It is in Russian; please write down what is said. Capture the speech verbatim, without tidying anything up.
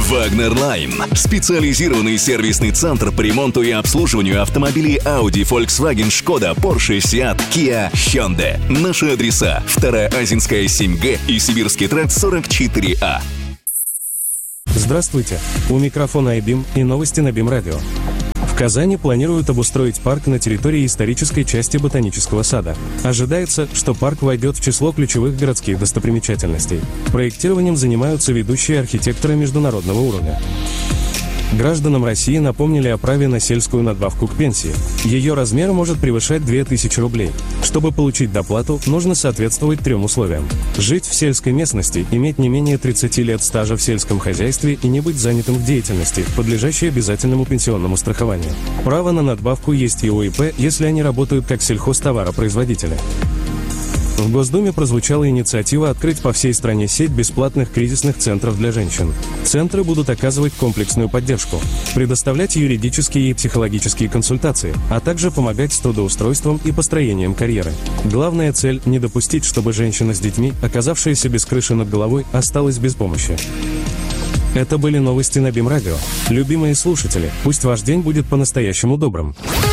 Вагнер Лайн – специализированный сервисный центр по ремонту и обслуживанию автомобилей Audi, Volkswagen, Skoda, Porsche, Seat, Kia, Hyundai. Наши адреса: Вторая Азинская, семь Г и Сибирский тракт, сорок четыре А. Здравствуйте, у микрофона Айбим и новости на БИМ-радио. В Казани планируют обустроить парк на территории исторической части Ботанического сада. Ожидается, что парк войдет в число ключевых городских достопримечательностей. Проектированием занимаются ведущие архитекторы международного уровня. Гражданам России напомнили о праве на сельскую надбавку к пенсии. Ее размер может превышать две тысячи рублей. Чтобы получить доплату, нужно соответствовать трем условиям: жить в сельской местности, иметь не менее тридцати лет стажа в сельском хозяйстве и не быть занятым в деятельности, подлежащей обязательному пенсионному страхованию. Право на надбавку есть и у И П, если они работают как сельхозтоваропроизводители. В Госдуме прозвучала инициатива открыть по всей стране сеть бесплатных кризисных центров для женщин. Центры будут оказывать комплексную поддержку, предоставлять юридические и психологические консультации, а также помогать с трудоустройством и построением карьеры. Главная цель – не допустить, чтобы женщина с детьми, оказавшаяся без крыши над головой, осталась без помощи. Это были новости на БИМ-радио. Любимые слушатели, пусть ваш день будет по-настоящему добрым.